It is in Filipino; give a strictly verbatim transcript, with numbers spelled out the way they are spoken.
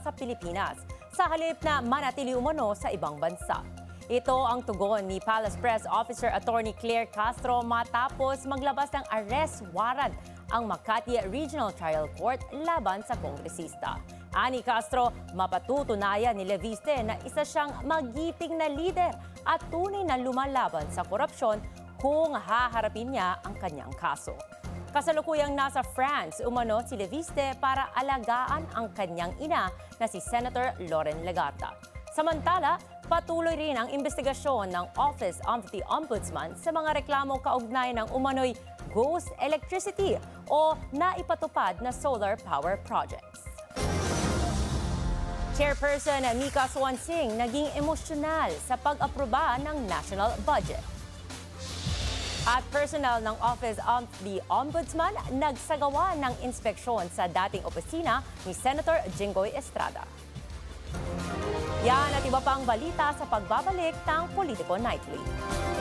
sa Pilipinas sa halip na manatili umano sa ibang bansa. Ito ang tugon ni Palace Press Officer Attorney Claire Castro matapos maglabas ng arrest warrant ang Makati Regional Trial Court laban sa kongresista. Ani Castro, mapatutunayan ni Leviste na isa siyang magiping na lider at tunay na lumalaban sa korupsyon kung haharapin niya ang kanyang kaso. Kasalukuyang nasa France umano si Leviste para alagaan ang kanyang ina na si Senator Loren Legarda. Samantala, patuloy rin ang investigasyon ng Office of the Ombudsman sa mga reklamo kaugnay ng umano'y ghost electricity o naipatupad na solar power projects. Chairperson Mika Swansing naging emosyonal sa pag-aproba ng national budget. At personal ng Office of the Ombudsman nagsagawa ng inspeksyon sa dating opisina ni Senator Jinggoy Estrada. Yan at iba pang balita sa pagbabalik ng Politico Nightly.